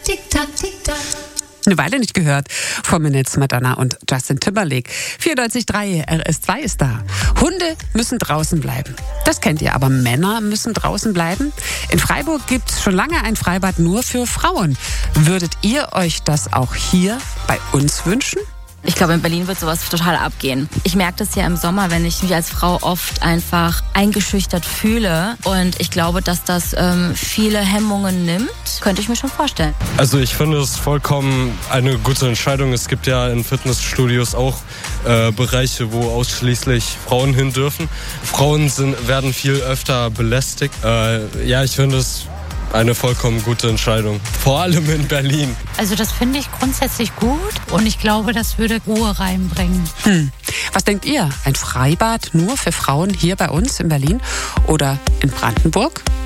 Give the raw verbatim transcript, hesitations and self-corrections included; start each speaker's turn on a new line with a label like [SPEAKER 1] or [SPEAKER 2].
[SPEAKER 1] Tick-Tack, Tick-Tack.
[SPEAKER 2] Eine Weile nicht gehört vom Netz Madonna und Justin Timberlake. vierundneunzig Komma drei R S zwei ist da. Hunde müssen draußen bleiben. Das kennt ihr, aber Männer müssen draußen bleiben. In Freiburg gibt es schon lange ein Freibad nur für Frauen. Würdet ihr euch das auch hier bei uns wünschen?
[SPEAKER 3] Ich glaube, in Berlin wird sowas total abgehen. Ich merke das ja im Sommer, wenn ich mich als Frau oft einfach eingeschüchtert fühle. Und ich glaube, dass das ähm, viele Hemmungen nimmt. Könnte ich mir schon vorstellen.
[SPEAKER 4] Also ich finde es vollkommen eine gute Entscheidung. Es gibt ja in Fitnessstudios auch äh, Bereiche, wo ausschließlich Frauen hin dürfen. Frauen sind, werden viel öfter belästigt. Äh, ja, ich finde es eine vollkommen gute Entscheidung. Vor allem in Berlin.
[SPEAKER 1] Also das finde ich grundsätzlich gut und ich glaube, das würde Ruhe reinbringen.
[SPEAKER 2] Hm. Was denkt ihr? Ein Freibad nur für Frauen hier bei uns in Berlin oder in Brandenburg?